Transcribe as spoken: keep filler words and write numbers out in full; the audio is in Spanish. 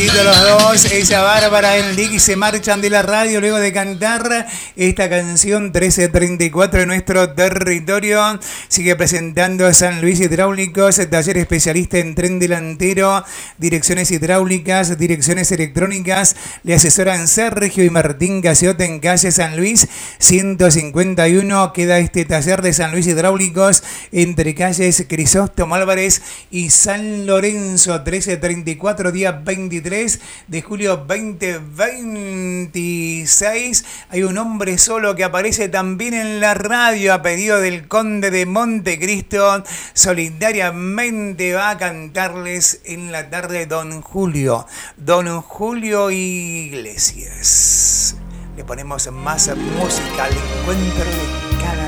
Besitos los dos. Ella Bárbara Enrique se marchan de la radio luego de cantar esta canción. Trece treinta y cuatro de nuestro territorio. Sigue presentando a San Luis Hidráulicos, taller especialista en tren delantero, direcciones hidráulicas, direcciones electrónicas. Le asesoran Sergio y Martín Gasiote en calle San Luis ciento cincuenta y uno. Queda este taller de San Luis Hidráulicos entre calles Crisóstomo Álvarez y San Lorenzo. Trece treinta y cuatro, día veintitrés de julio veinte veintiséis. Hay un hombre solo que aparece también en la radio a pedido del Conde de Montecristo. Solidariamente va a cantarles en la tarde Don Julio. Don Julio Iglesias. Le ponemos más música al encuentro de cada